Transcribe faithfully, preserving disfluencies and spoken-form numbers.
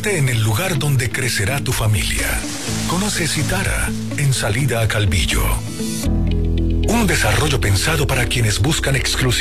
Convierte en el lugar donde crecerá tu familia. Conoce Citara, en salida a Calvillo. Un desarrollo pensado para quienes buscan exclusividad.